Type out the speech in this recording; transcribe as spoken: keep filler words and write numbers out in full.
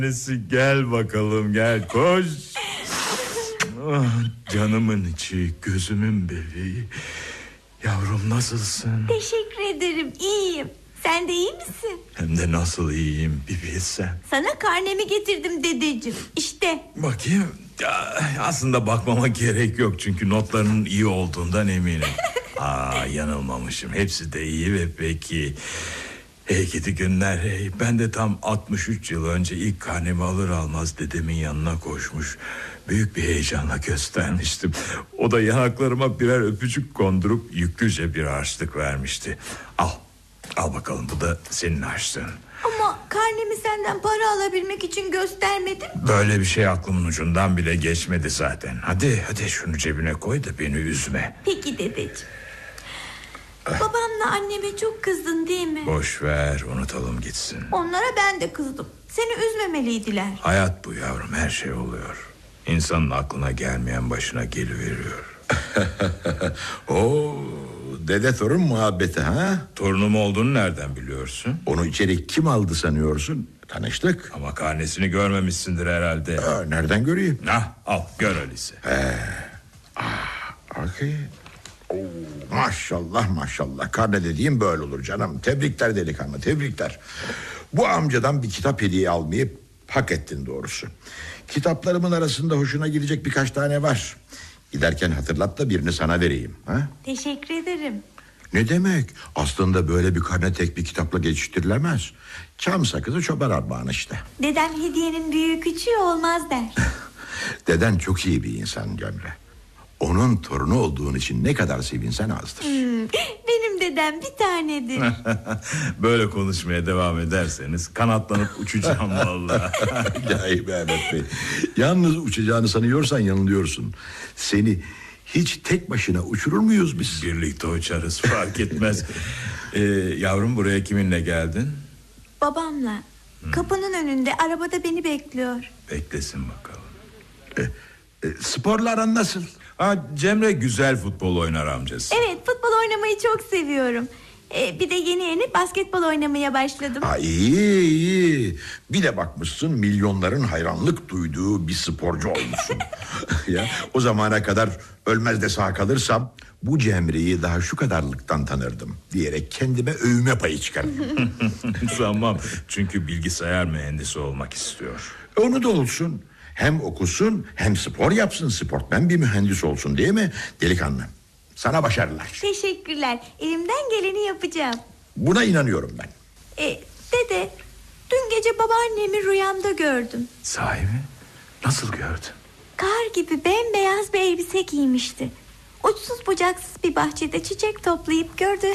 Gel bakalım, gel, koş. Oh, canımın içi, gözümün bebeği. Yavrum, nasılsın? Teşekkür ederim, iyiyim. Sen de iyi misin? Hem de nasıl iyiyim bir bilsen. Sana karnemi getirdim dedeciğim. İşte. Bakayım. Ya, aslında bakmama gerek yok, çünkü notlarının iyi olduğundan eminim. Aa, yanılmamışım. Hepsi de iyi ve peki. Hey gidi günler hey. Ben de tam altmış üç yıl önce ilk karnemi alır almaz dedemin yanına koşmuş, büyük bir heyecanla göstermiştim. O da yanaklarıma birer öpücük kondurup yüklüce bir harçlık vermişti. Al, al bakalım, bu da senin harçlığın. Ama karnemi senden para alabilmek için göstermedim. Böyle bir şey aklımın ucundan bile geçmedi zaten. Hadi hadi şunu cebine koy da beni üzme. Peki dedeciğim. Babamla anneme çok kızdın değil mi? Boş ver, unutalım gitsin. Onlara ben de kızdım. Seni üzmemeliydiler. Hayat bu yavrum, her şey oluyor. İnsanın aklına gelmeyen başına geliveriyor. Oo, dede torun muhabbeti ha? Torunum olduğunu nereden biliyorsun? Onu içeri kim aldı sanıyorsun? Tanıştık. Ama karnesini görmemişsindir herhalde. Aa, nereden göreyim? Nah, al gör öyleyse. He. Ah, okey. Oo, maşallah maşallah. Karne dediğim böyle olur canım. Tebrikler delikanlı, tebrikler. Bu amcadan bir kitap hediye almayı hak ettin doğrusu. Kitaplarımın arasında hoşuna gidecek birkaç tane var. Giderken hatırlat da birini sana vereyim. Ha? Teşekkür ederim. Ne demek? Aslında böyle bir karne tek bir kitapla geçiştirilemez. Çam sakızı çoban armağanı işte. Dedem hediyenin büyüğü küçüğü olmaz der. Deden çok iyi bir insan Cemre. Onun torunu olduğun için ne kadar sevinsen azdır. Hmm, benim dedem bir tanedir. Böyle konuşmaya devam ederseniz kanatlanıp uçacağım vallahi. İlahi Mehmet Bey. Yalnız uçacağını sanıyorsan yanılıyorsun. Seni hiç tek başına uçurur muyuz biz? Birlikte uçarız, fark etmez. ee, Yavrum, buraya kiminle geldin? Babamla. Hmm. Kapının önünde arabada beni bekliyor. Beklesin bakalım. E, e, sporla aran nasıl? Ha, Cemre güzel futbol oynar amcası. Evet, futbol oynamayı çok seviyorum. Ee, bir de yeni yeni basketbol oynamaya başladım. Ha, iyi iyi. Bir de bakmışsın milyonların hayranlık duyduğu bir sporcu olmuşsun. Ya, o zamana kadar ölmez de sağ kalırsam bu Cemre'yi daha şu kadarlıktan tanırdım diyerek kendime övünme payı çıkarım. Tamam, çünkü bilgisayar mühendisi olmak istiyor. Onu da olsun. Hem okusun hem spor yapsın, sportmen bir mühendis olsun, değil mi delikanlı? Sana başarılar. Teşekkürler. Elimden geleni yapacağım. Buna inanıyorum ben. E, dede, dün gece babaannemi rüyamda gördüm. Sahi mi? Nasıl gördün? Kar gibi bembeyaz bir elbise giymişti. Uçsuz bucaksız bir bahçede çiçek toplayıp gördü.